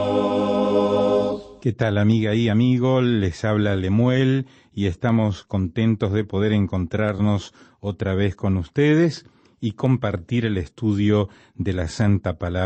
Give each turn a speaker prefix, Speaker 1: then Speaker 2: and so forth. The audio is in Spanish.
Speaker 1: ¿Qué tal, amiga y amigo? Les habla Lemuel y estamos contentos de poder encontrarnos otra vez con ustedes y compartir el estudio de la Santa Palabra